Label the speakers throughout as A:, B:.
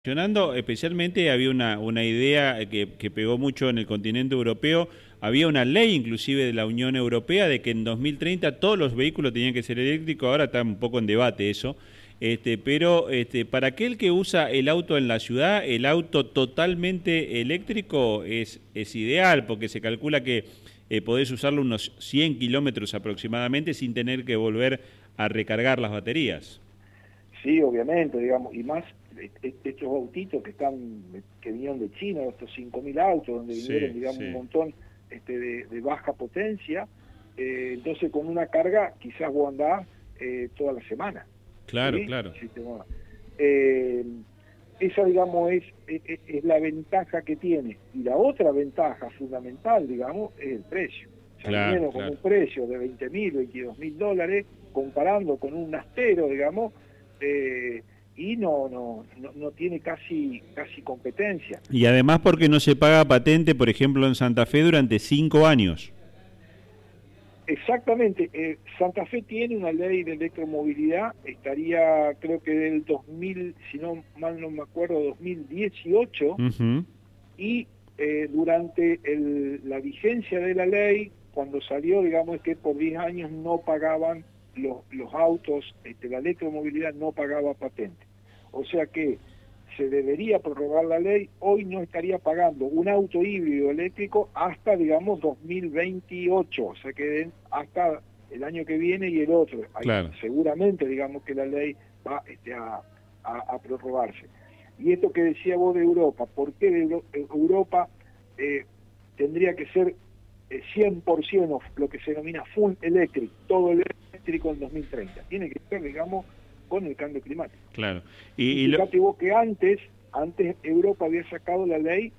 A: Mencionando, especialmente había una idea que pegó mucho en el continente europeo, había una ley inclusive de la Unión Europea de que en 2030 todos los vehículos tenían que ser eléctricos. Ahora está un poco en debate eso, pero para aquel que usa el auto en la ciudad, el auto totalmente eléctrico es ideal, porque se calcula que podés usarlo unos 100 kilómetros aproximadamente sin tener que volver a recargar las baterías.
B: Sí, obviamente, digamos, y más estos autitos que vinieron de China, estos 5.000 autos, donde vinieron,
A: Sí,
B: digamos, un
A: sí.
B: montón de baja potencia, entonces con una carga quizás vos andás toda la semana,
A: Claro,
B: ¿sí?
A: claro.
B: Eh, esa, digamos, es la ventaja que tiene. Y la otra ventaja fundamental, digamos, es el precio. O sea,
A: Claro,
B: vinieron con un
A: claro.
B: precio de $20.000, $22.000, comparando con un Astero, digamos, y no tiene casi competencia.
A: Y además porque no se paga patente, por ejemplo, en Santa Fe durante 5 años.
B: Exactamente, Santa Fe tiene una ley de electromovilidad, estaría creo que del 2000, si no mal no me acuerdo, 2018,
A: Ujú.
B: y durante la vigencia de la ley, cuando salió, digamos, es que por 10 años no pagaban los autos, la electromovilidad no pagaba patente. O sea que se debería prorrogar la ley, hoy no estaría pagando un auto híbrido eléctrico hasta, digamos, 2028, o sea que hasta el año que viene y el otro.
A: Claro.
B: Seguramente, digamos, que la ley va a prorrogarse. Y esto que decía vos de Europa, ¿por qué Europa tendría que ser 100% lo que se denomina full electric, todo eléctrico en 2030? Tiene que ser, digamos, con el cambio climático.
A: Claro.
B: Y fíjate vos que antes Europa había sacado la ley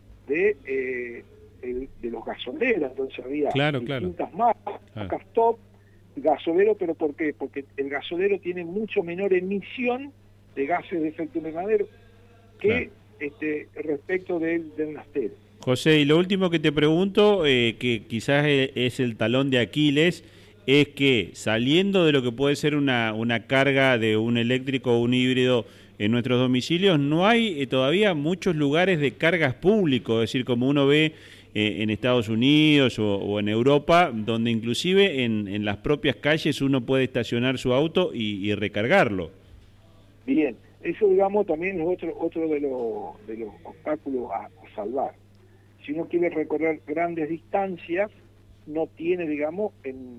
B: de los gasoleros, entonces había
A: Claro, claro.
B: distintas marcas top, gasolero, pero ¿por qué? Porque el gasolero tiene mucho menor emisión de gases de efecto invernadero que respecto del Nastero.
A: José, y lo último que te pregunto, que quizás es el talón de Aquiles, es que saliendo de lo que puede ser una carga de un eléctrico o un híbrido en nuestros domicilios, no hay todavía muchos lugares de cargas públicos, es decir, como uno ve en Estados Unidos o en Europa, donde inclusive en las propias calles uno puede estacionar su auto y recargarlo.
B: Bien, eso, digamos, también es otro de los obstáculos a salvar. Si uno quiere recorrer grandes distancias, no tiene, digamos,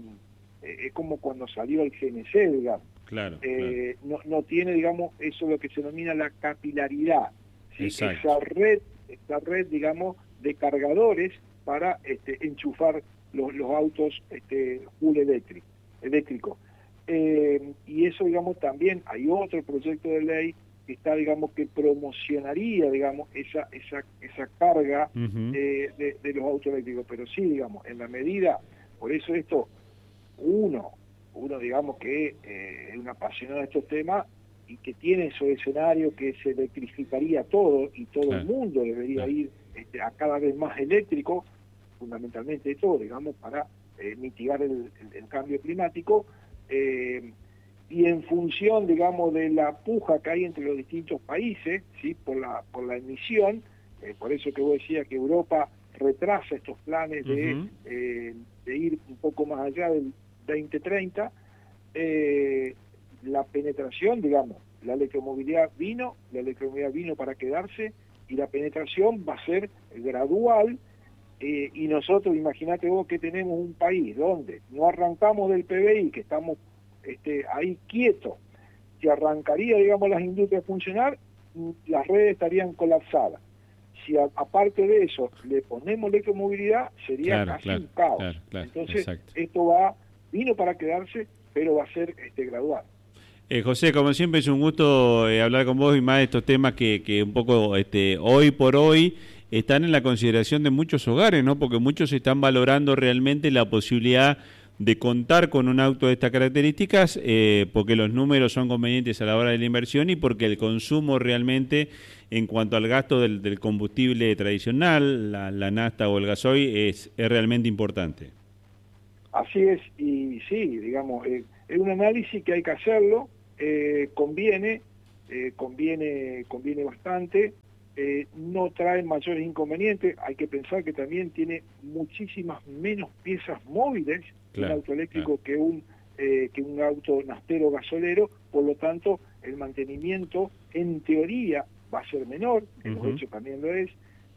B: es como cuando salió el GNC, digamos.
A: Claro, claro.
B: No tiene, digamos, eso lo que se denomina la capilaridad, ¿sí?
A: Exacto.
B: Esa red, digamos, de cargadores para enchufar los autos full eléctrico. Y eso, digamos, también hay otro proyecto de ley que está, digamos, que promocionaría, digamos, esa carga
A: Uh-huh.
B: de los autos eléctricos. Pero sí, digamos, en la medida, por eso uno digamos, que es un apasionado de estos temas y que tiene su escenario que se electrificaría todo y todo el mundo debería ir a cada vez más eléctrico, fundamentalmente todo, digamos, para mitigar el cambio climático. Y en función, digamos, de la puja que hay entre los distintos países, ¿sí? por la emisión, por eso que vos decías que Europa retrasa estos planes
A: Uh-huh.
B: de ir un poco más allá del 2030, la penetración, digamos, la electromovilidad vino para quedarse, y la penetración va a ser gradual. Y nosotros, imagínate vos que tenemos un país donde no arrancamos del PBI, que estamos ahí quietos, si arrancaría, digamos, las industrias a funcionar, las redes estarían colapsadas. Si aparte de eso le ponemos electromovilidad, sería casi un caos. Entonces,
A: exacto.
B: esto vino para quedarse, pero va a ser gradual.
A: José, como siempre es un gusto hablar con vos y más de estos temas que un poco hoy por hoy están en la consideración de muchos hogares, ¿no? Porque muchos están valorando realmente la posibilidad de contar con un auto de estas características, porque los números son convenientes a la hora de la inversión y porque el consumo realmente en cuanto al gasto del combustible tradicional, la nafta o el gasoil, es realmente importante.
B: Así es, y sí, digamos, es un análisis que hay que hacerlo, conviene, conviene bastante. No trae mayores inconvenientes. Hay que pensar que también tiene muchísimas menos piezas móviles, claro, un auto eléctrico, claro, que un auto naftalero gasolero. Por lo tanto, el mantenimiento en teoría va a ser menor, en los hechos también lo es.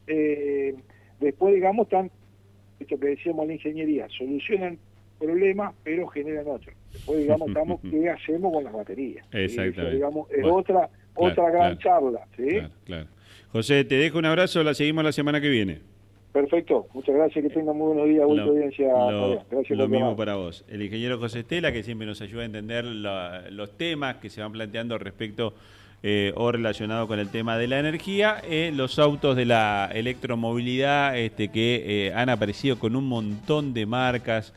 B: Después, digamos, esto que decíamos, la ingeniería, solucionan problemas, pero generan otros. Después, digamos, estamos qué hacemos con las baterías.
A: Exactamente.
B: Eso, digamos, es otra gran charla. ¿Sí?
A: Claro, claro. José, te dejo un abrazo, la seguimos la semana que viene.
B: Perfecto, muchas gracias, que tengan muy buenos días, buena audiencia. Gracias.
A: Lo mismo para vos. El ingeniero José Estela, que siempre nos ayuda a entender los temas que se van planteando respecto o relacionado con el tema de la energía, los autos de la electromovilidad que han aparecido con un montón de marcas,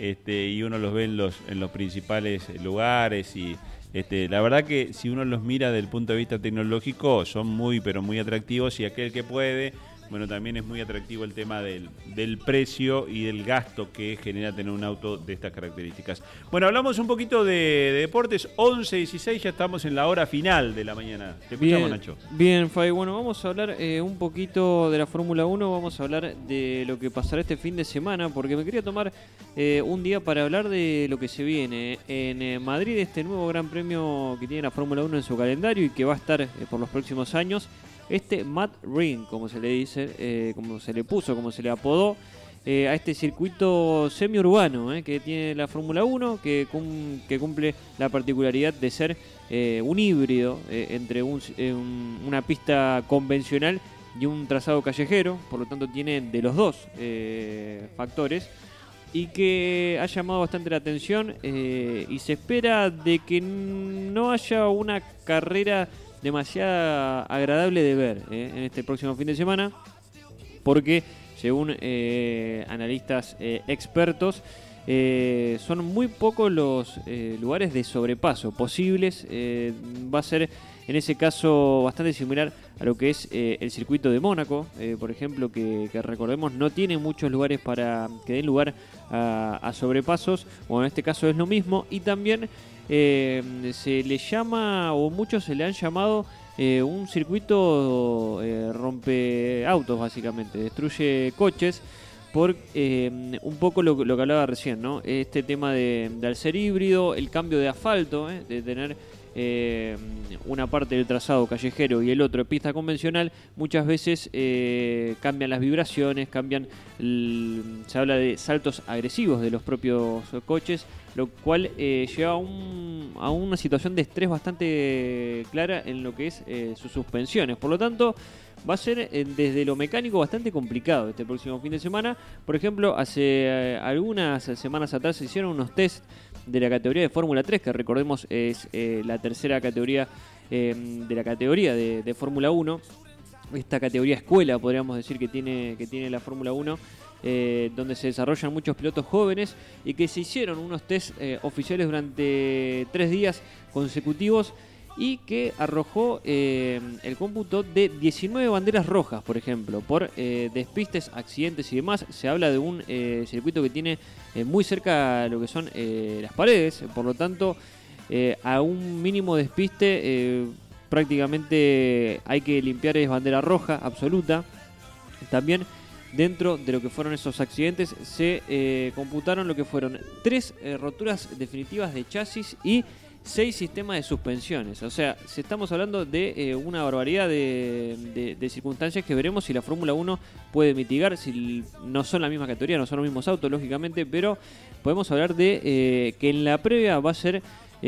A: y uno los ve en los principales lugares y la verdad que si uno los mira desde el punto de vista tecnológico son muy pero muy atractivos, y aquel que puede, bueno, también es muy atractivo el tema del precio y del gasto que genera tener un auto de estas características. Bueno, hablamos un poquito de deportes, 11:16, ya estamos en la hora final de la mañana. Te escuchamos, Nacho.
C: Bien, Fabi, bueno, vamos a hablar un poquito de la Fórmula 1, vamos a hablar de lo que pasará este fin de semana, porque me quería tomar un día para hablar de lo que se viene en Madrid, este nuevo gran premio que tiene la Fórmula 1 en su calendario y que va a estar por los próximos años. Mud Ring, como se le dice, como se le puso, como se le apodó, a este circuito semiurbano que tiene la Fórmula 1, que cumple la particularidad de ser un híbrido entre una pista convencional y un trazado callejero, por lo tanto tiene de los dos factores, y que ha llamado bastante la atención, y se espera de que no haya una carrera demasiado agradable de ver en este próximo fin de semana, porque según analistas expertos, son muy pocos los lugares de sobrepaso posibles. Va a ser en ese caso bastante similar a lo que es el circuito de Mónaco, por ejemplo, que recordemos no tiene muchos lugares para que den lugar a sobrepasos. Bueno, en este caso es lo mismo, y también se le llama, o muchos se le han llamado, un circuito rompeautos, básicamente, destruye coches, por un poco lo que hablaba recién, ¿no? Este tema de al ser híbrido, el cambio de asfalto, de tener una parte del trazado callejero y el otro pista convencional, muchas veces cambian las vibraciones, se habla de saltos agresivos de los propios coches, lo cual lleva a una situación de estrés bastante clara en lo que es sus suspensiones. Por lo tanto, va a ser desde lo mecánico bastante complicado este próximo fin de semana. Por ejemplo, hace algunas semanas atrás se hicieron unos test de la categoría de Fórmula 3, que recordemos es la tercera categoría de la categoría de Fórmula 1. Esta categoría escuela, podríamos decir, que tiene la Fórmula 1, donde se desarrollan muchos pilotos jóvenes, y que se hicieron unos test oficiales durante 3 días consecutivos, y que arrojó el cómputo de 19 banderas rojas, por ejemplo, por despistes, accidentes y demás. Se habla de un circuito que tiene muy cerca lo que son las paredes, por lo tanto, a un mínimo despiste prácticamente hay que limpiar, es bandera roja absoluta. También dentro de lo que fueron esos accidentes se computaron lo que fueron 3 roturas definitivas de chasis y 6 sistemas de suspensiones. O sea, estamos hablando de una barbaridad de circunstancias que veremos si la Fórmula 1 puede mitigar. Si no son la misma categoría, no son los mismos autos, lógicamente, pero podemos hablar de que en la previa va a ser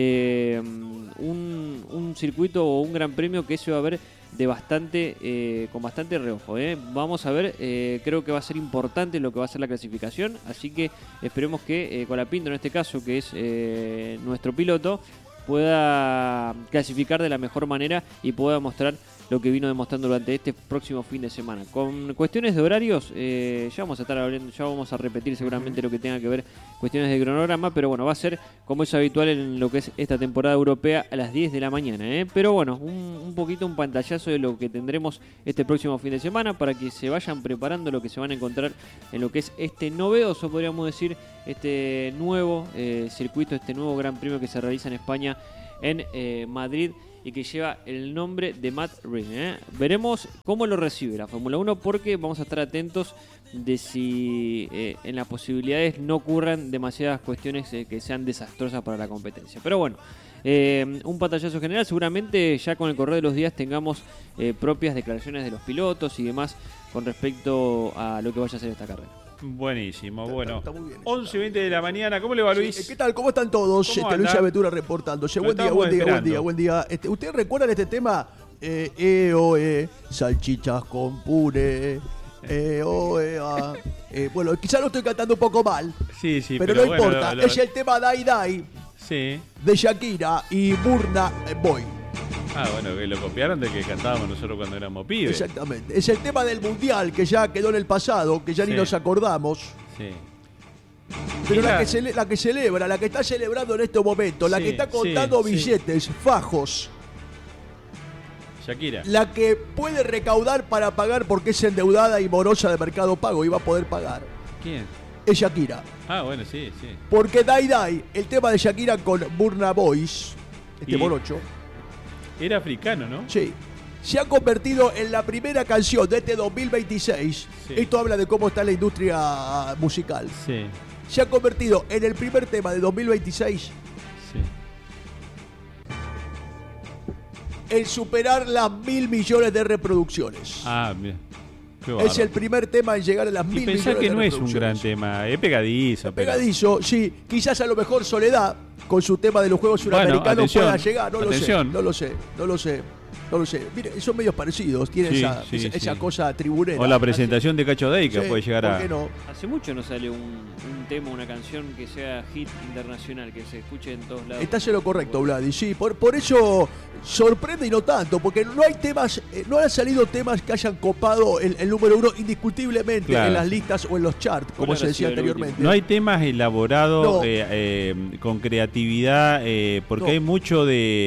C: un circuito o un gran premio que se va a ver con bastante reojo. Vamos a ver, creo que va a ser importante lo que va a ser la clasificación, así que esperemos que Colapinto, en este caso, que es nuestro piloto, pueda clasificar de la mejor manera y pueda mostrar lo que vino demostrando durante este próximo fin de semana. Con cuestiones de horarios, ya vamos a estar hablando, ya vamos a repetir seguramente lo que tenga que ver cuestiones de cronograma, pero bueno, va a ser como es habitual en lo que es esta temporada europea a las 10 de la mañana. Pero bueno, un poquito un pantallazo de lo que tendremos este próximo fin de semana para que se vayan preparando lo que se van a encontrar en lo que es este novedoso, podríamos decir, este nuevo circuito, este nuevo gran premio que se realiza en España, en Madrid, y que lleva el nombre de Matt Ring. Veremos cómo lo recibe la Fórmula 1 porque vamos a estar atentos de si en las posibilidades no ocurran demasiadas cuestiones que sean desastrosas para la competencia. Pero bueno, un pantallazo general, seguramente ya con el correr de los días tengamos propias declaraciones de los pilotos y demás con respecto a lo que vaya a ser esta carrera.
A: Buenísimo, bueno.
D: Está muy bien.
A: 11:20 de la mañana, ¿cómo le va, Luis?
D: Sí, ¿qué tal? ¿Cómo están todos?
A: ¿Cómo
D: Luis
A: anda?
D: Aventura reportándose.
A: Lo
D: Buen día,
A: estábamos
D: buen día, buen
A: esperando.
D: día, buen día. ¿Ustedes recuerdan este tema? Salchichas con puré. Bueno, quizá lo estoy cantando un poco mal,
A: Sí, sí,
D: pero no
A: bueno,
D: importa. Es el tema Dai Dai
A: Sí.
D: de Shakira y Burna Boy.
A: Ah, bueno, que lo copiaron de que cantábamos nosotros cuando éramos pibes.
D: Exactamente. Es el tema del mundial que ya quedó en el pasado, que ya ni
A: Sí.
D: nos acordamos.
A: Sí.
D: Pero
A: Mirá.
D: la que celebra, la que está celebrando en estos momentos, la
A: Sí,
D: que está contando
A: sí,
D: billetes, fajos,
A: Shakira.
D: la que puede recaudar para pagar porque es endeudada y morosa de Mercado Pago y va a poder pagar,
A: ¿Quién?
D: es Shakira.
A: Ah, bueno, sí, sí.
D: Porque Dai Dai, el tema de Shakira con Burna Boys, este
A: Y-
D: morocho,
A: Era africano, ¿no?
D: sí, se ha convertido en la primera canción de este 2026.
A: Sí.
D: Esto habla de cómo está la industria musical.
A: Sí,
D: Se ha convertido en el primer tema de 2026
A: sí.
D: en superar las 1.000 millones de reproducciones.
A: Ah, mira. Qué
D: Es
A: bárbaro.
D: el primer tema en llegar a las 1.000
A: Y
D: millones
A: pensá
D: de
A: que no es un
D: reproducciones.
A: gran tema, es pegadizo. pero-
D: Pegadizo, sí. Quizás a lo mejor Soledad, con su tema de los Juegos
A: Bueno,
D: Suramericanos,
A: atención,
D: pueda llegar. No
A: atención.
D: lo sé. Mire, son medios parecidos. Tienen
A: Sí,
D: esa,
A: sí,
D: esa-
A: sí.
D: esa cosa tribunera.
A: O la presentación de Cacho Day, que
D: Sí,
A: puede llegar
D: ¿por
A: a...
D: qué no?
C: Hace mucho no sale un tema, una canción que sea hit internacional, que se escuche en todos lados.
D: Estás en lo correcto, Vladi. Sí, por eso sorprende y no tanto, porque no hay temas, no han salido temas que hayan copado el número uno indiscutiblemente
A: Claro.
D: en las listas o en los charts, como
C: ¿Cuál
D: se
C: habrá
D: decía
C: sido el
D: anteriormente.
A: No hay temas elaborados
D: No.
A: con creatividad, porque
D: No.
A: hay mucho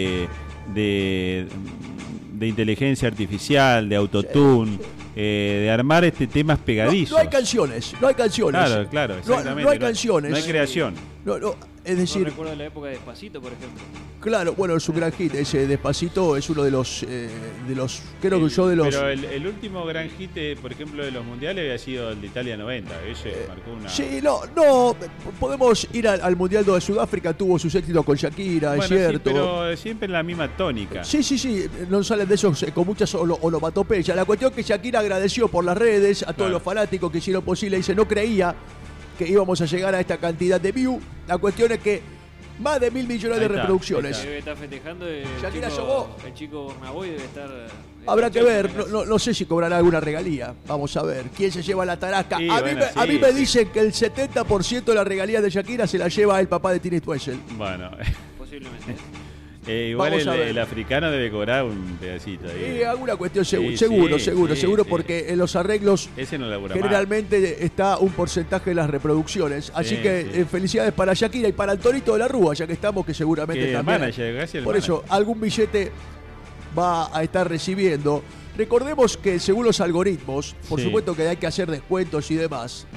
A: de inteligencia artificial, de autotune, de armar temas pegadizos.
D: No hay canciones.
A: Claro, claro,
D: No,
A: exactamente.
D: no hay canciones.
A: No hay creación.
D: Es
C: No
D: decir,
C: recuerdo la época de Despacito, por ejemplo.
D: claro, bueno, es un gran hit. Ese Despacito es uno de los creo que yo de los...
A: Pero el último gran hit, por ejemplo, de los mundiales había sido el de Italia 90. Ese marcó una...
D: Sí, no, podemos ir al Mundial de Sudáfrica, tuvo sus éxitos con Shakira,
A: Bueno,
D: es
A: sí,
D: cierto.
A: pero siempre en la misma tónica.
D: Sí, no salen de esos con muchas onomatopeyas. La cuestión es que Shakira agradeció por las redes a todos
A: Claro.
D: los fanáticos que hicieron posible. Dice, no creía que íbamos a llegar a esta cantidad de views. La cuestión es que más de 1.000 millones de
A: Ahí está,
D: reproducciones.
A: ahí
C: Debe estar festejando
D: Shakira llegó.
C: el chico Bornaboy debe estar...
D: Habrá que ver, no sé si cobrará alguna regalía. Vamos a ver. ¿Quién se lleva la tarasca?
A: Sí,
D: a
A: bueno,
D: mí
A: sí,
D: me
A: sí.
D: dicen que el 70% de las regalías de Shakira se la lleva el papá de Tini Stoessel.
A: Bueno,
C: Posiblemente.
A: igual
D: Vamos a ver.
A: el africano debe cobrar un pedacito ahí.
D: Y alguna cuestión
A: Sí,
D: seguro,
A: sí,
D: seguro,
A: sí.
D: porque en los arreglos
A: Ese no labura más.
D: generalmente está un porcentaje de las reproducciones. Así
A: Sí,
D: que
A: sí.
D: felicidades para Shakira y para Antonito de la Rúa, ya que estamos, que seguramente
A: Que
D: también.
A: manager, casi el
D: Por
A: manager.
D: eso, algún billete va a estar recibiendo. Recordemos que según los algoritmos, por
A: Sí.
D: supuesto que hay que hacer descuentos y demás,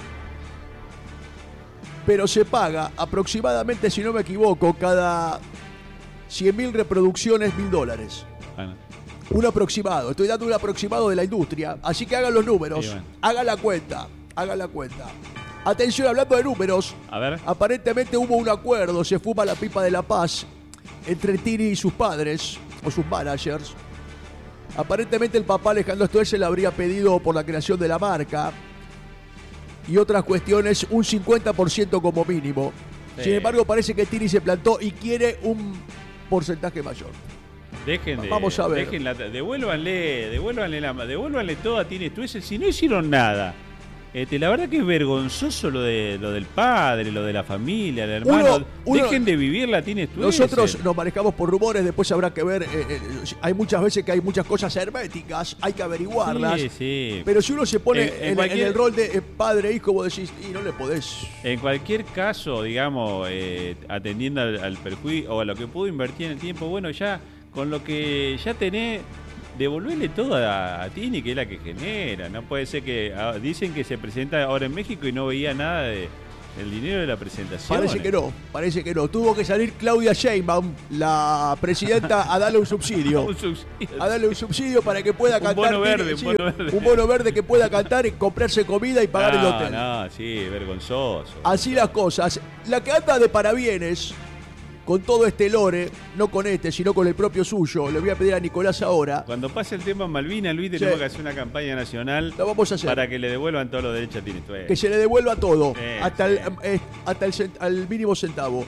D: pero se paga aproximadamente, si no me equivoco, cada 100.000 reproducciones, $1.000.
A: Bueno,
D: Un aproximado, estoy dando un aproximado de la industria, así que hagan los números,
A: Sí, bueno.
D: hagan la cuenta. Atención, hablando de números,
A: a ver.
D: aparentemente hubo un acuerdo, se fuma la pipa de la paz entre Tini y sus padres, o sus managers. Aparentemente el papá Alejandro Stoessel le habría pedido por la creación de la marca y otras cuestiones un 50% como mínimo.
A: Sí.
D: Sin embargo, parece que Tini se plantó y quiere un porcentaje mayor. Vamos a ver.
A: Devuélvanle todo a Tini Stoessel si no hicieron nada. La verdad que es vergonzoso lo del padre, lo de la familia, el hermano.
D: Uno-
A: Dejen de vivir la Tini Stoessel.
D: Nosotros nos manejamos por rumores, después habrá que ver. Hay muchas veces que hay muchas cosas herméticas, hay que averiguarlas.
A: Sí, sí.
D: Pero si uno se pone
A: En
D: en
A: cualquier-
D: el rol de padre, hijo, vos decís, y no le podés.
A: En cualquier caso, digamos, atendiendo al perjuicio o a lo que pudo invertir en el tiempo, bueno, ya con lo que ya tenés, devolverle todo a Tini, que es la que genera. No puede ser que dicen que se presenta ahora en México y no veía nada ¿El dinero de la presentación?
D: Parece que no. Tuvo que salir Claudia Sheinbaum, la presidenta, a darle un subsidio.
A: Un subsidio.
D: A darle un subsidio para que pueda cantar.
A: Bono verde,
D: sí,
A: un bono verde.
D: Un bono verde que pueda cantar y comprarse comida y pagar el hotel.
A: No, sí, vergonzoso.
D: Así las cosas. La que anda de parabienes con todo este lore, no con este, sino con el propio suyo, le voy a pedir a Nicolás ahora.
A: Cuando pase el tema Malvinas, Luis, tenemos que hacer una campaña nacional.
D: Lo vamos a hacer.
A: Para que le devuelvan todos los derechos a Tinelli.
D: Que se le devuelva todo,
A: Sí,
D: hasta el mínimo centavo.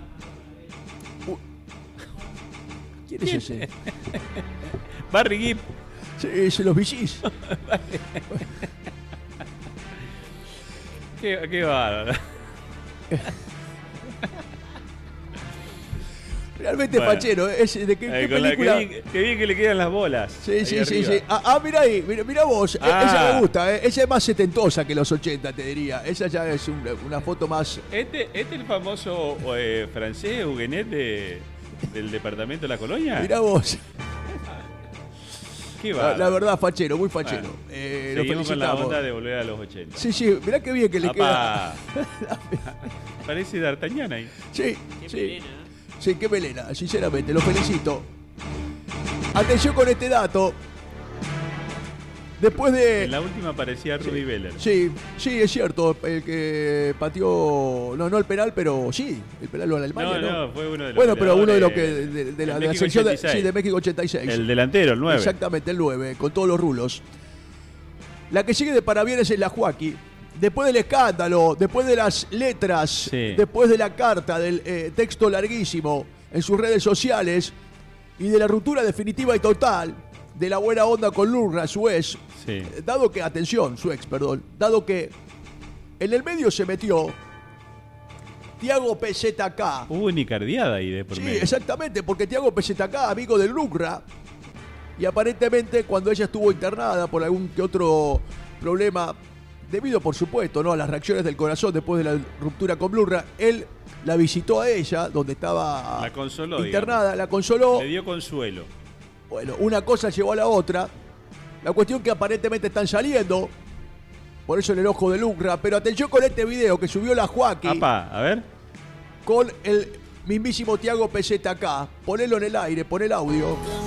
D: ¿Quién es ese?
A: Barry Gibb.
D: Sí, se los VGs.
A: Qué bárbaro.
D: Realmente fachero, ¿eh? ¿De qué película?
A: Qué bien que le quedan las bolas.
D: Sí. Mirá ahí, mirá vos. Esa me gusta, ¿eh? Esa es más setentosa que los 80, te diría. Esa ya es una foto más...
A: ¿Este es el famoso francés Huguenet del departamento de la Colonia?
D: Mirá vos.
A: Qué bárbaro.
D: La verdad, fachero, muy fachero. Lo
A: Seguimos con la
D: felicitamos.
A: onda de volver a los 80.
D: Sí, mirá qué bien que le queda.
A: Parece D'Artagnan ahí.
D: Sí.
C: Melena.
D: Sí, qué melena, sinceramente, lo felicito. Atención con este dato. Después de...
A: En la última parecía Rudy Veller.
D: Sí, es cierto. El que pateó... No el penal, pero sí. El penal lo de Alemania, ¿no?
A: Fue uno de los...
D: Bueno, pero uno de los que... De la selección de México 86.
A: El delantero, el 9.
D: Exactamente, el 9, con todos los rulos. La que sigue de parabienes es la Joaquín. Después del escándalo, después de las letras, después de la carta, del texto larguísimo en sus redes sociales y de la ruptura definitiva y total de la buena onda con Lurra, su ex, dado que en el medio se metió Tiago PZK.
A: Hubo una icardiada ahí de por medio.
D: Sí, exactamente, porque Tiago PZK, amigo del Lurra, y aparentemente cuando ella estuvo internada por algún que otro problema, debido por supuesto, ¿no?, a las reacciones del corazón después de la ruptura con Blurra, él la visitó a ella donde estaba
A: la consoló,
D: internada,
A: digamos.
D: la consoló.
A: Le dio consuelo.
D: Bueno, una cosa llevó a la otra. La cuestión que aparentemente están saliendo, por eso el enojo de Blurra, pero atención con este video que subió la Joaquín.
A: A ver.
D: Con el mismísimo Tiago PZK. Ponelo en el aire, pon el audio.